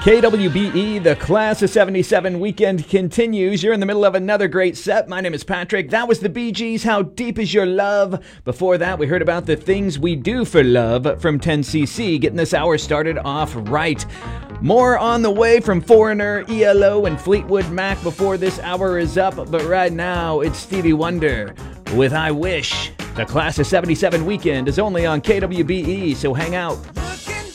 KWBE, the Class of 77 weekend continues. You're in the middle of another great set. My name is Patrick. That was the Bee Gees, How Deep Is Your Love? Before that, we heard about the things we do for love from 10cc, getting this hour started off right. More on the way from Foreigner, ELO, and Fleetwood Mac before this hour is up. But right now, it's Stevie Wonder with I Wish. The Class of 77 weekend is only on KWBE, so hang out.